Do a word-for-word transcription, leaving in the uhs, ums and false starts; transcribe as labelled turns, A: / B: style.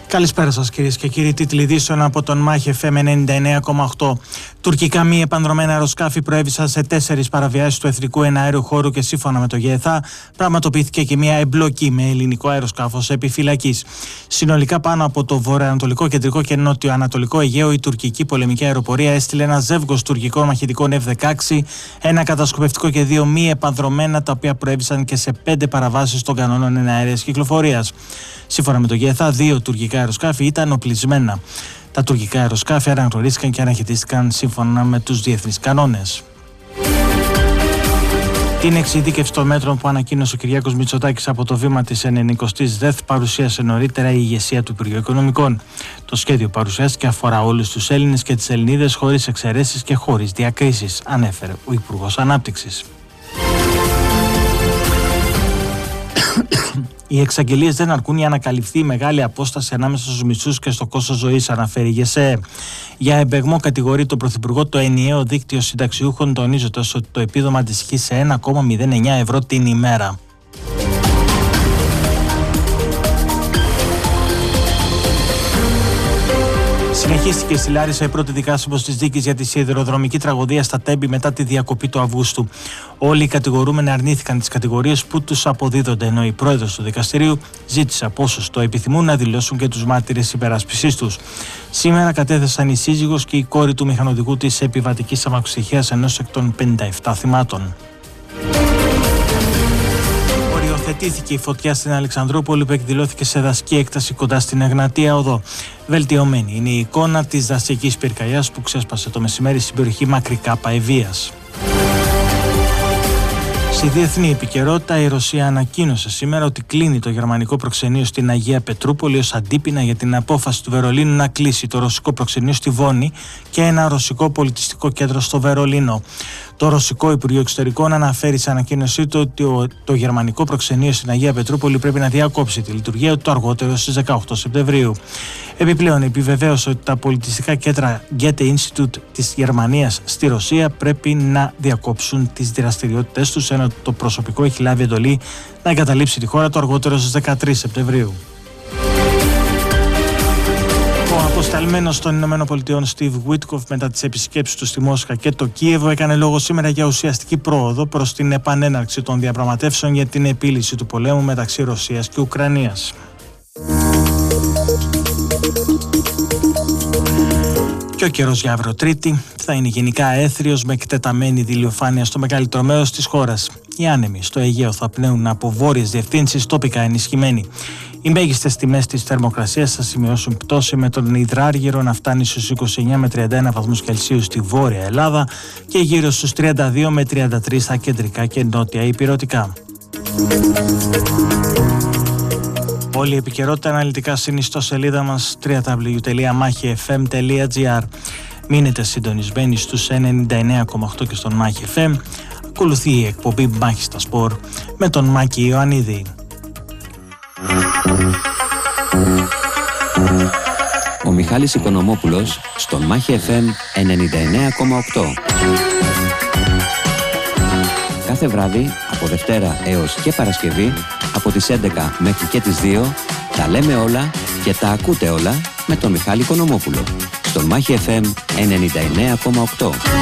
A: Καλησπέρα σας κυρίες και κύριοι. Τίτλοι ειδήσεων από τον Μάχη εφ εμ ενενήντα εννέα κόμμα οκτώ. Τουρκικά μη επανδρωμένα αεροσκάφη προέβησαν σε τέσσερις παραβιάσεις του εθνικού εναέριου χώρου και σύμφωνα με το ΓΕΘΑ πραγματοποιήθηκε και μια εμπλοκή με ελληνικό αεροσκάφος επιφυλακής. Συνολικά πάνω από το βορειοανατολικό, κεντρικό και νότιο-ανατολικό Αιγαίο η τουρκική πολεμική αεροπορία έστειλε ένα ζεύγος τουρκικών μαχητικών εφ δεκαέξι, ένα κατασκοπευτικό και δύο μη επανδρωμένα, τα οποία προέβησαν και σε πέντε παραβάσεις των κανόνων εναέριας κυκλοφορίας. Σύμφωνα με το ΓΕΘΑ, δύο τουρκικά αεροσκάφη ήταν οπλισμένα. Τα τουρκικά αεροσκάφη αναγνωρίστηκαν και αναχαιτίστηκαν σύμφωνα με τους διεθνείς κανόνες. Την εξειδίκευση των μέτρων που ανακοίνωσε ο Κυριάκος Μητσοτάκης από το βήμα της ενενηκοστής ΔΕΘ παρουσίασε νωρίτερα η ηγεσία του Υπουργείου Οικονομικών. Το σχέδιο παρουσιάστηκε και αφορά όλους τους Έλληνες και τις Ελληνίδες χωρίς εξαιρέσεις και χωρίς διακρίσεις, ανέφερε ο Υπουργός Ανάπτυξης. Οι εξαγγελίες δεν αρκούν για να καλυφθεί η μεγάλη απόσταση ανάμεσα στους μισθούς και στο κόστος ζωής, αναφέρει η ΓΕΣΕ. Για εμπεγμό κατηγορεί τον Πρωθυπουργό το ενιαίο δίκτυο συνταξιούχων, τονίζοντας ότι το επίδομα αντιστοιχεί σε ένα κόμμα μηδέν εννιά ευρώ την ημέρα. Συνεχίστηκε στη Λάρισα η πρώτη δικάσιμος της δίκης για τη σιδηροδρομική τραγωδία στα Τέμπη μετά τη διακοπή του Αυγούστου. Όλοι οι κατηγορούμενοι αρνήθηκαν τις κατηγορίες που τους αποδίδονται, ενώ η πρόεδρος του δικαστηρίου ζήτησε από όσους το επιθυμούν να δηλώσουν και τους μάρτυρες υπεράσπισής τους. Σήμερα κατέθεσαν η σύζυγος και η κόρη του μηχανοδικού της επιβατικής αμαξοστοιχείας, ενός εκ των πενήντα επτά θυμάτων. Οριοθετήθηκε η φωτιά στην Αλεξανδρούπολη που εκδηλώθηκε σε δασική έκταση κοντά στην Εγνατία Οδό. Βελτιωμένη είναι η εικόνα της δασικής πυρκαγιάς που ξέσπασε το μεσημέρι στην περιοχή Μακρικάπα Ευβοίας. Στη διεθνή επικαιρότητα, η Ρωσία ανακοίνωσε σήμερα ότι κλείνει το γερμανικό προξενείο στην Αγία Πετρούπολη ως αντίπεινα για την απόφαση του Βερολίνου να κλείσει το ρωσικό προξενείο στη Βόνη και ένα ρωσικό πολιτιστικό κέντρο στο Βερολίνο. Το ρωσικό Υπουργείο Εξωτερικών αναφέρει σε ανακοίνωσή του ότι το γερμανικό προξενείο στην Αγία Πετρούπολη πρέπει να διακόψει τη λειτουργία του το αργότερο στις δεκαοκτώ Σεπτεμβρίου. Επιπλέον, επιβεβαίωσε ότι τα πολιτιστικά κέντρα Goethe Institut της Γερμανίας στη Ρωσία πρέπει να διακόψουν τις δραστηριότητες τους, ενώ το προσωπικό έχει λάβει εντολή να εγκαταλείψει τη χώρα το αργότερο στις δεκατρείς Σεπτεμβρίου. Ο αποσταλμένος των Ηνωμένων Πολιτειών Steve Witkoff, μετά τις επισκέψεις του στη Μόσχα και το Κίεβο, έκανε λόγο σήμερα για ουσιαστική πρόοδο προς την επανέναρξη των διαπραγματεύσεων για την επίλυση του πολέμου μεταξύ Ρωσίας και Ουκρανίας. Και ο καιρός για αύριο Τρίτη θα είναι γενικά έθριος με εκτεταμένη ηλιοφάνεια στο μεγαλύτερο μέρος της χώρας. Οι άνεμοι στο Αιγαίο θα πνέουν από βόρειες διευθύνσεις, τοπικά ενισχυμένοι. Οι μέγιστες τιμές της θερμοκρασίας θα σημειώσουν πτώση, με τον υδράργυρο να φτάνει στους είκοσι εννέα με τριάντα ένα βαθμούς Κελσίου στη Βόρεια Ελλάδα και γύρω στους τριάντα δύο με τριάντα τρία στα κεντρικά και νότια ηπειρωτικά. Όλη η επικαιρότητα αναλυτικά στην ιστοσελίδα μας double-u double-u double-u τελεία μάχη εφ εμ τελεία τζι άρ. Μείνετε συντονισμένοι στους ενενήντα εννέα κόμμα οκτώ και στον Μάχη εφ εμ. Ακολουθεί η εκπομπή Μάχη στα Σπορ με τον Μάκη Ιωαννίδη.
B: Ο Μιχάλης Οικονομόπουλος στον Μάχη εφ εμ ενενήντα εννέα κόμμα οκτώ. Κάθε βράδυ, από Δευτέρα έως και Παρασκευή, από τις έντεκα μέχρι και τις δύο, τα λέμε όλα και τα ακούτε όλα με τον Μιχάλη Οικονομόπουλο. Στον Μάχη εφ εμ ενενήντα εννέα κόμμα οκτώ.